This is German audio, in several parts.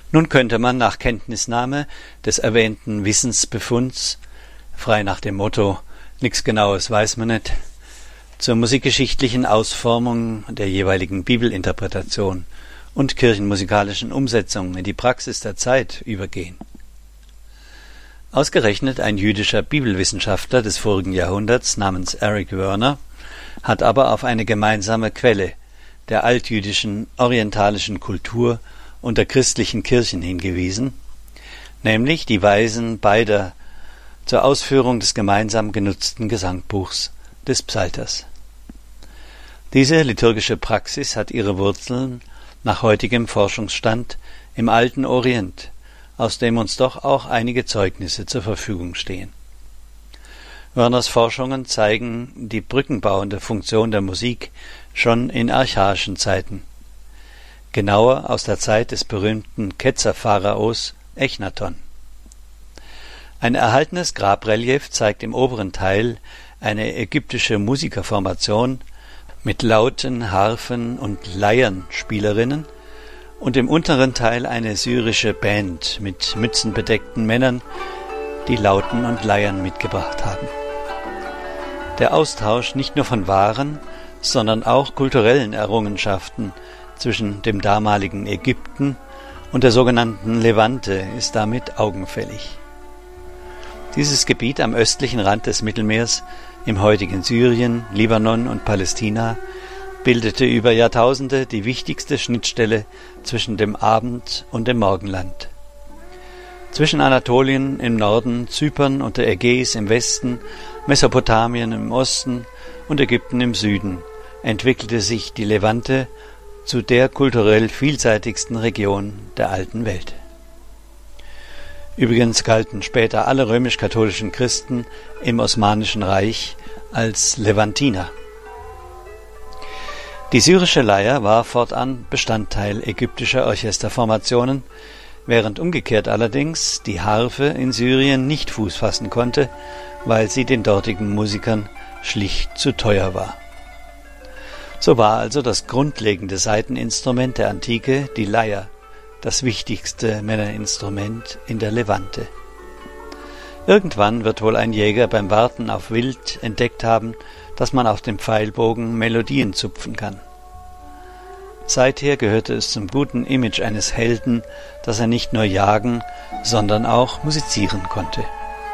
Nun könnte man nach Kenntnisnahme des erwähnten Wissensbefunds, frei nach dem Motto »Nix Genaues weiß man nicht«, zur musikgeschichtlichen Ausformung der jeweiligen Bibelinterpretation und kirchenmusikalischen Umsetzung in die Praxis der Zeit übergehen. Ausgerechnet ein jüdischer Bibelwissenschaftler des vorigen Jahrhunderts namens Eric Werner hat aber auf eine gemeinsame Quelle der altjüdischen orientalischen Kultur und der christlichen Kirchen hingewiesen, nämlich die Weisen beider zur Ausführung des gemeinsam genutzten Gesangbuchs des Psalters. Diese liturgische Praxis hat ihre Wurzeln nach heutigem Forschungsstand im alten Orient, aus dem uns doch auch einige Zeugnisse zur Verfügung stehen. Werners Forschungen zeigen die brückenbauende Funktion der Musik schon in archaischen Zeiten, genauer aus der Zeit des berühmten Ketzerpharaos Echnaton. Ein erhaltenes Grabrelief zeigt im oberen Teil eine ägyptische Musikerformation mit Lauten, Harfen und Leiernspielerinnen und im unteren Teil eine syrische Band mit mützenbedeckten Männern, die Lauten und Leiern mitgebracht haben. Der Austausch nicht nur von Waren, sondern auch kulturellen Errungenschaften zwischen dem damaligen Ägypten und der sogenannten Levante ist damit augenfällig. Dieses Gebiet am östlichen Rand des Mittelmeers, im heutigen Syrien, Libanon und Palästina, bildete über Jahrtausende die wichtigste Schnittstelle zwischen dem Abend- und dem Morgenland. Zwischen Anatolien im Norden, Zypern und der Ägäis im Westen, Mesopotamien im Osten und Ägypten im Süden entwickelte sich die Levante zu der kulturell vielseitigsten Region der alten Welt. Übrigens galten später alle römisch-katholischen Christen im Osmanischen Reich als Levantiner. Die syrische Leier war fortan Bestandteil ägyptischer Orchesterformationen, während umgekehrt allerdings die Harfe in Syrien nicht Fuß fassen konnte, weil sie den dortigen Musikern schlicht zu teuer war. So war also das grundlegende Saiteninstrument der Antike, die Leier, das wichtigste Männerinstrument in der Levante. Irgendwann wird wohl ein Jäger beim Warten auf Wild entdeckt haben, dass man auf dem Pfeilbogen Melodien zupfen kann. Seither gehörte es zum guten Image eines Helden, dass er nicht nur jagen, sondern auch musizieren konnte.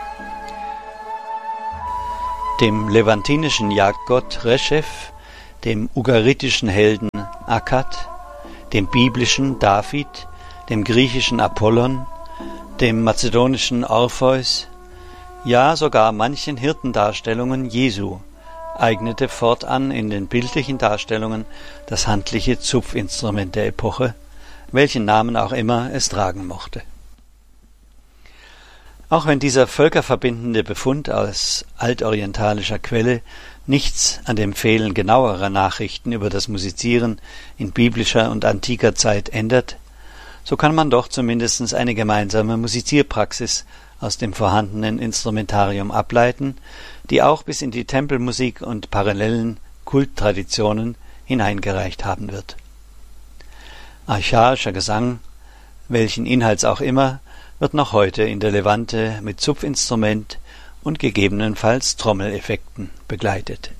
Dem levantinischen Jagdgott Reshef, dem ugaritischen Helden Akkad, dem biblischen David, dem griechischen Apollon, dem mazedonischen Orpheus, ja sogar manchen Hirtendarstellungen Jesu eignete fortan in den bildlichen Darstellungen das handliche Zupfinstrument der Epoche, welchen Namen auch immer es tragen mochte. Auch wenn dieser völkerverbindende Befund aus altorientalischer Quelle nichts an dem Fehlen genauerer Nachrichten über das Musizieren in biblischer und antiker Zeit ändert, so kann man doch zumindest eine gemeinsame Musizierpraxis aus dem vorhandenen Instrumentarium ableiten, die auch bis in die Tempelmusik und parallelen Kulttraditionen hineingereicht haben wird. Archaischer Gesang, welchen Inhalts auch immer, wird noch heute in der Levante mit Zupfinstrument und gegebenenfalls Trommeleffekten begleitet.